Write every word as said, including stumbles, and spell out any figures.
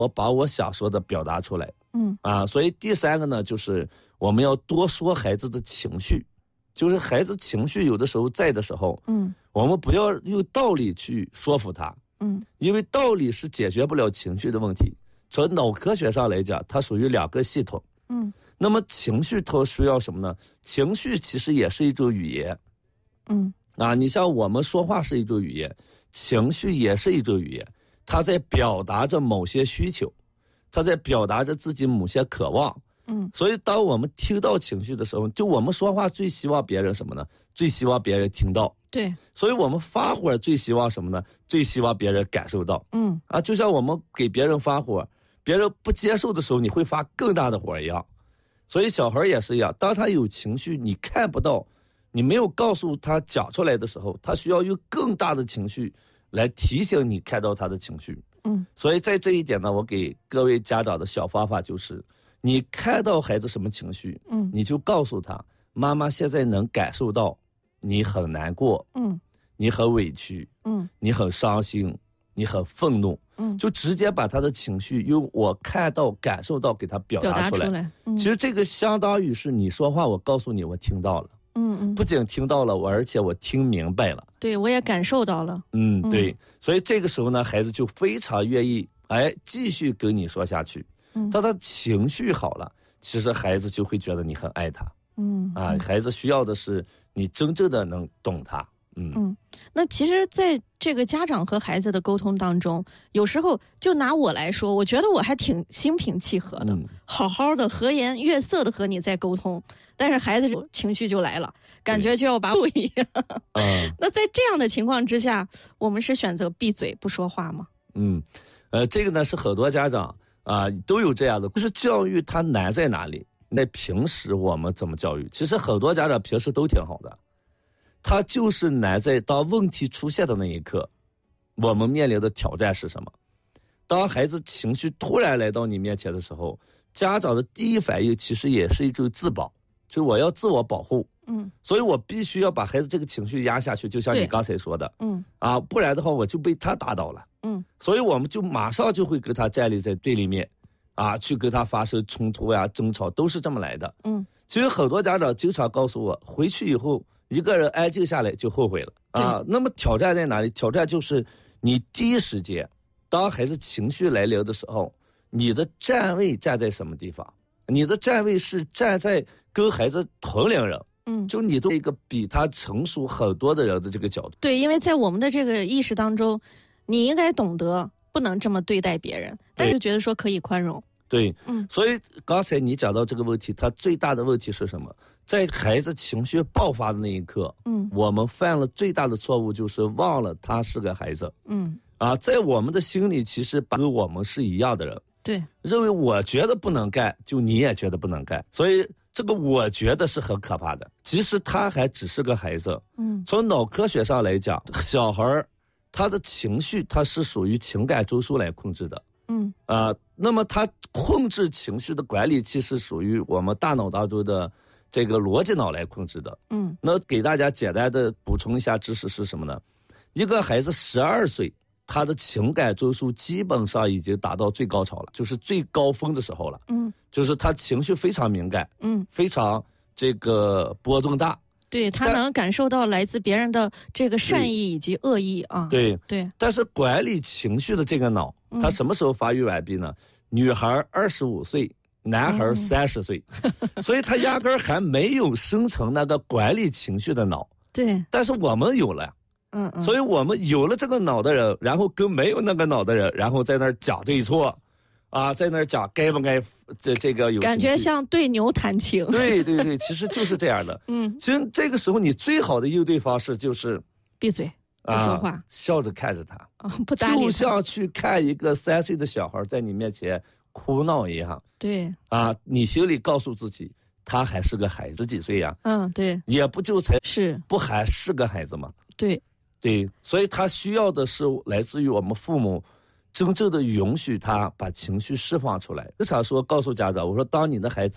我把我想说的表达出来。 嗯啊，所以第三个呢，就是我们要多说孩子的情绪，就是孩子情绪有的时候在的时候， 嗯， 我们不要用道理去说服他， 嗯， 因为道理是解决不了情绪的问题。从脑科学上来讲，它属于两个系统。 嗯， 那么情绪它需要什么呢？情绪其实也是一种语言。 嗯啊，你像我们说话是一种语言，情绪也是一种语言，它在表达着某些需求，它在表达着自己某些渴望。 嗯， 所以当我们听到情绪的时候，就我们说话最希望别人什么呢？最希望别人听到。 对， 所以我们发火最希望什么呢？最希望别人感受到。 嗯啊，就像我们给别人发火，别人不接受的时候，你会发更大的火一样。所以小孩也是一样，当他有情绪，你看不到，你没有告诉他讲出来的时候，他需要用更大的情绪来提醒你看到他的情绪。 嗯， 所以在这一点呢，我给各位家长的小方法就是，你看到孩子什么情绪， 嗯， 你就告诉他，妈妈现在能感受到你很难过， 嗯， 你很委屈， 嗯， 你很伤心，你很愤怒， 嗯， 就直接把他的情绪用我看到、感受到给他表达出来。 表达出来嗯、 其实这个相当于是你说话，我告诉你我听到了。 嗯嗯， 不仅听到了我，而且我听明白了。 对，我也感受到了。 嗯，对，所以这个时候呢，孩子就非常愿意哎继续跟你说下去。 嗯， 当他情绪好了，其实孩子就会觉得你很爱他。 嗯啊，孩子需要的是你真正的能懂他。嗯嗯，那其实在这个家长和孩子的沟通当中，有时候就拿我来说，我觉得我还挺心平气和的，嗯、好好的和颜悦色的和你在沟通，但是孩子情绪就来了，感觉就要把我一样。嗯，那在这样的情况之下，我们是选择闭嘴不说话吗？ 嗯，呃，这个呢是很多家长啊、呃、都有这样的，就是教育它难在哪里？那平时我们怎么教育？其实很多家长平时都挺好的。他就是难在当问题出现的那一刻，我们面临的挑战是什么？当孩子情绪突然来到你面前的时候，家长的第一反应其实也是一种自保，就是我要自我保护。 嗯， 所以我必须要把孩子这个情绪压下去，就像你刚才说的。 嗯， 啊，不然的话我就被他打倒了。 嗯， 所以我们就马上就会跟他站立在对立面，啊，去跟他发生冲突呀、争吵，都是这么来的。 嗯， 其实很多家长经常告诉我，回去以后一个人安静下来就后悔了啊。那么挑战在哪里？挑战就是你第一时间，当孩子情绪来临的时候，你的站位站在什么地方？你的站位是站在跟孩子同龄人，嗯，就你都一个比他成熟很多的人的这个角度。 对，因为在我们的这个意识当中，你应该懂得不能这么对待别人，但是觉得说可以宽容。 对，嗯，所以刚才你讲到这个问题，他最大的问题是什么？在孩子情绪爆发的那一刻，嗯，我们犯了最大的错误就是忘了他是个孩子，嗯，啊，在我们的心里其实跟我们是一样的人， 对， 认为我觉得不能干，就你也觉得不能干，所以这个我觉得是很可怕的。其实他还只是个孩子，嗯，从脑科学上来讲，小孩他的情绪他是属于情感中枢来控制的。嗯啊、呃，那么他控制情绪的管理器是属于我们大脑当中的这个逻辑脑来控制的。嗯，那给大家简单的补充一下知识是什么呢？一个孩子十二岁，他的情感中枢基本上已经达到最高潮了，就是最高峰的时候了。嗯，就是他情绪非常敏感，嗯，非常这个波动大。 对，他能感受到来自别人的这个善意以及恶意啊。 对对， 但是管理情绪的这个脑，他什么时候发育完毕呢？嗯、女孩二十五岁，男孩三十岁，嗯、所以他压根儿还没有生成那个管理情绪的脑。 对， 但是我们有了，嗯嗯，所以我们有了这个脑的人，然后跟没有那个脑的人，然后在那儿讲对错。啊，在那儿讲该不该这这个有感觉像对牛弹琴。 对对对，其实就是这样的。嗯，其实这个时候你最好的应对方式就是闭嘴，不说话， 啊、笑着看着他， 啊、不搭理他， 就像去看一个三岁的小孩在你面前哭闹一样。 对， 啊，你心里告诉自己，他还是个孩子，几岁呀？ 嗯，对， 也不就才是不还是个孩子吗？ 对对，所以他需要的是来自于我们父母。真正的允许他把情绪释放出来。经常说告诉家长，我说当你的孩子